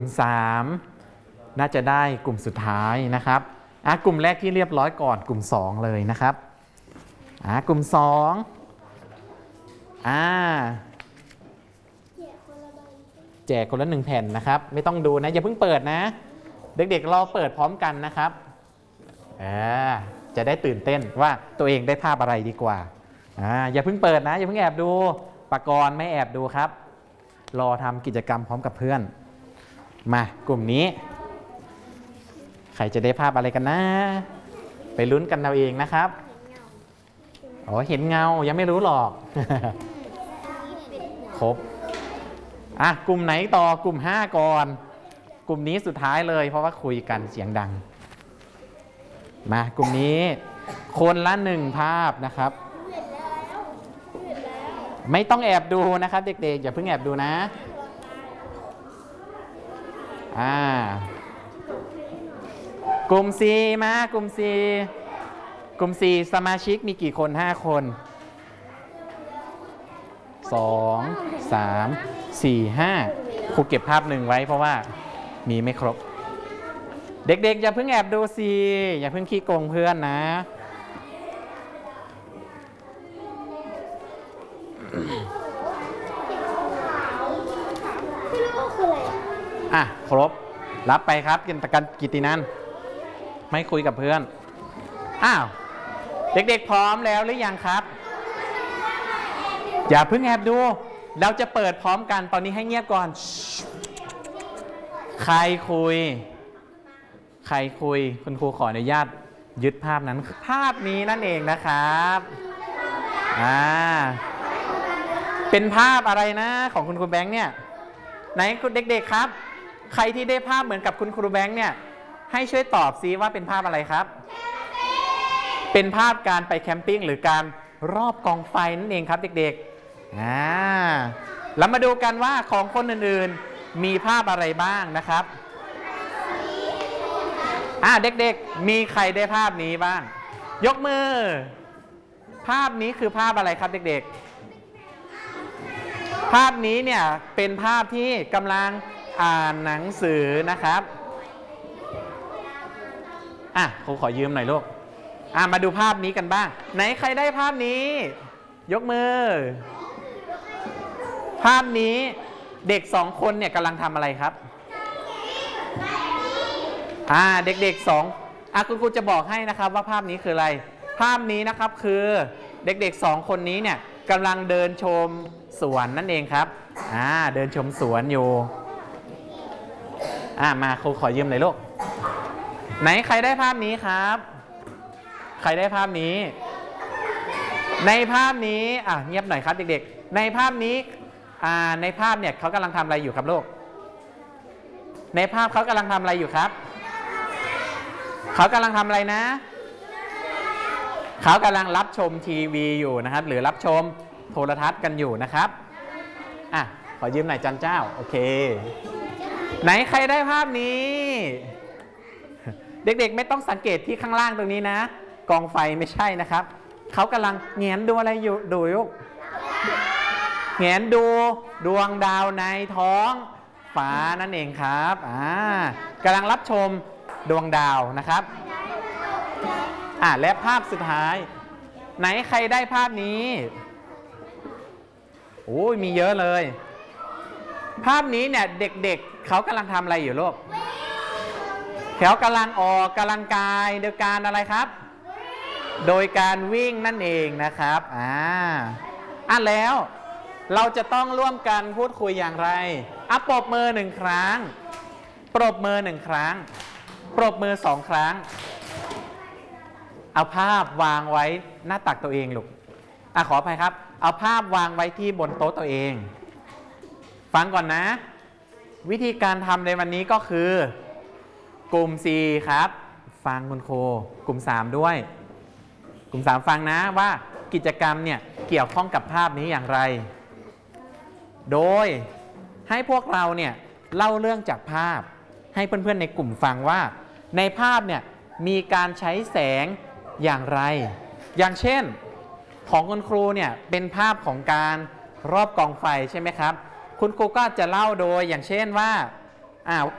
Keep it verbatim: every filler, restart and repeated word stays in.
กลุ่มสามน่าจะได้กลุ่มสุดท้ายนะครับอ่ะกลุ่มแรกที่เรียบร้อยก่อนกลุ่มสองเลยนะครับอ่ะกลุ่มสองอ่าแจกคนละหนึ่งแผ่นนะครับไม่ต้องดูนะอย่าเพิ่งเปิดนะเด็กๆรอเปิดพร้อมกันนะครับอ่าจะได้ตื่นเต้นว่าตัวเองได้ภาพอะไรดีกว่าอ่าอย่าเพิ่งเปิดนะอย่าเพิ่งแอบดูปากรณ์ไม่แอบดูครับรอทำกิจกรรมพร้อมกับเพื่อนมากลุ่มนี้ใครจะได้ภาพอะไรกันนะไปลุ้นกันเอาเองนะครับอ๋อเห็นเงายังไม่รู้หรอก ครบอ่ะกลุ่มไหนต่อกลุ่มห้าก่อนกลุ่มนี้สุดท้ายเลยเพราะว่าคุยกันเสียงดังมากลุ่มนี้คนละหนึ่งภาพนะครับไม่ต้องแอบดูนะครับเด็กๆอย่าเพิ่งแอบดูนะอ่ากลุ่ม C มากลุ่ม C กลุ่ม C สมาชิกมีกี่คนห้าคนสองสามสี่ห้าครูเก็บภาพหนึ่งไว้เพราะว่ามีไม่ครบเด็กๆอย่าเพิ่งแอบดูสิอย่าเพิ่งขี้โกงเพื่อนนะอ่ะครบรับไปครับกินตะกันกิตินันไม่คุยกับเพื่อนอ้าวเด็กๆพร้อมแล้วหรือยังครับอย่าเพิ่งแอบดูเราจะเปิดพร้อมกันตอนนี้ให้เงียบก่อนใครคุยใครคุยคุณครูขออนุญาตยึดภาพนั้นภาพนี้นั่นเองนะครับอ่าเป็นภาพอะไรนะของคุณครูแบงค์เนี่ยไหนคุณเด็กๆครับใครที่ได้ภาพเหมือนกับคุณครูแบงค์เนี่ยให้ช่วยตอบซิว่าเป็นภาพอะไรครับเป็นภาพการไปแคมปิ้งหรือการรอบกองไฟนั่นเองครับเด็กๆอ่าแล้วมาดูกันว่าของคนอื่นๆมีภาพอะไรบ้างนะครับอ่าเด็กๆมีใครได้ภาพนี้บ้างยกมือภาพนี้คือภาพอะไรครับเด็กๆภาพนี้เนี่ยเป็นภาพที่กำลังอ่านหนังสือนะครับอ่ะครูขอยืมหน่อยลูกอ่ะมาดูภาพนี้กันบ้างไหนใครได้ภาพนี้ยกมือภาพนี้เด็กสองคนเนี่ยกำลังทำอะไรครับอ่าเด็กๆสองอ่ะคุณครูจะบอกให้นะครับว่าภาพนี้คืออะไรภาพนี้นะครับคือเด็กๆสองคนนี้เนี่ยกำลังเดินชมสวนนั่นเองครับอ่าเดินชมสวนอยู่อ่ามาครูขอยืมหน่อยลูกไหนใครได้ภาพนี้ครับใครได้ภาพนี้ในภาพนี้อ่ะเงียบหน่อยครับเด็กๆในภาพนี้อ่าในภาพเนี่ยเขากำลังทำอะไรอยู่ครับลูกในภาพเขากำลังทำอะไรอยู่ครับเขากำลังทำอะไรนะเขากำลังรับชมทีวีอยู่นะครับหรือรับชมโทรทัศน์กันอยู่นะครับอ่ะขอยืมหน่อยจันเจ้าโอเคไหนใครได้ภาพนี้เด็กๆไม่ต้องสังเกตที่ข้างล่างตรงนี้นะกองไฟไม่ใช่นะครับเขากำลังแงนดูอะไรอยู่ดูยุกแงนดูดวงดาวในท้องฟ้านั่นเองครับอ่ากำลังรับชมดวงดาวนะครับอ่าและภาพสุดท้ายไหนใครได้ภาพนี้โอ้ยมีเยอะเลยภาพนี้เนี่ยเด็กๆ เ, เขากำลังทำอะไรอยู่ลูกเขากำลังออกกำลังกายโดยการอะไรครับโดยการวิ่งนั่นเองนะครับอ่าอ่ะแล้วเราจะต้องร่วมกันพูดคุยอย่างไรอ่ะปรบมือหนึ่งครั้งปรบมือหนึ่งครั้งปรบมือสองครั้งเอาภาพวางไว้หน้าตักตัวเองลูกอ่ะขออภัยครับเอาภาพวางไว้ที่บนโต๊ะตัวเองฟังก่อนนะวิธีการทำในวันนี้ก็คือกลุ่ม C ครับฟังคุณครูกลุ่มสามด้วยกลุ่มสามฟังนะว่ากิจกรรมเนี่ยเกี่ยวข้องกับภาพนี้อย่างไรโดยให้พวกเราเนี่ยเล่าเรื่องจากภาพให้เพื่อนๆในกลุ่มฟังว่าในภาพเนี่ยมีการใช้แสงอย่างไรอย่างเช่นของคุณครูเนี่ยเป็นภาพของการรอบกองไฟใช่ไหมครับคุณครูก็จะเล่าโดยอย่างเช่นว่า อ้าว